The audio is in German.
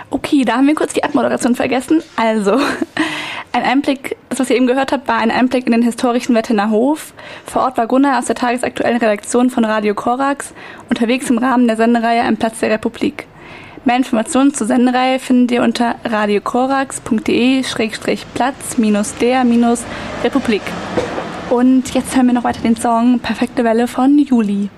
Okay, da haben wir kurz die Abmoderation vergessen. Also, ein Einblick, das, was ihr eben gehört habt, war ein Einblick in den historischen Wettener Hof. Vor Ort war Gunnar aus der tagesaktuellen Redaktion von Radio Korax, unterwegs im Rahmen der Sendereihe Am Platz der Republik. Mehr Informationen zur Sendereihe findet ihr unter radiokorax.de/platz-der-republik. Und jetzt hören wir noch weiter den Song Perfekte Welle von Juli.